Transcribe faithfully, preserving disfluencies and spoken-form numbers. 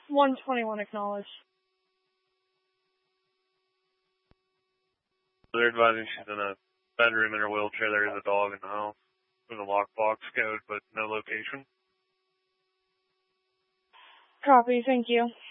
one twenty-one acknowledged. They're advising she's in a bedroom in her wheelchair. There is a dog in the house with a lockbox code, but no location. Copy, thank you.